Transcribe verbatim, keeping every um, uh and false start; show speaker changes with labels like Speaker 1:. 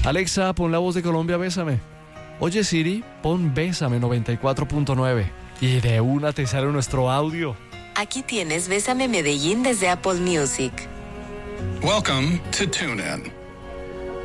Speaker 1: Alexa, pon la voz de Colombia, Bésame. Oye Siri, pon Bésame noventa y cuatro punto nueve. Y de una te sale nuestro audio.
Speaker 2: Aquí tienes Bésame Medellín desde Apple Music.
Speaker 3: Welcome to TuneIn.